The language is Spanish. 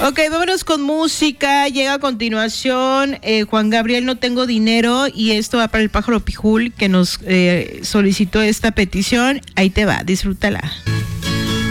Ok, vámonos con música. Llega a continuación Juan Gabriel, No Tengo Dinero, y esto va para el Pájaro Pijul, que nos solicitó esta petición. Ahí te va, disfrútala.